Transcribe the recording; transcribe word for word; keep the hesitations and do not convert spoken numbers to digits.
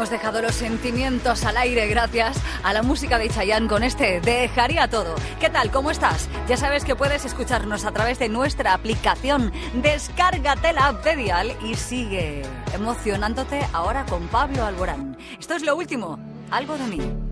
Hemos dejado los sentimientos al aire gracias a la música de Chayanne con este Dejaría Todo. ¿Qué tal? ¿Cómo estás? Ya sabes que puedes escucharnos a través de nuestra aplicación. Descárgate la app de Dial y sigue emocionándote ahora con Pablo Alborán. Esto es lo último, Algo de mí.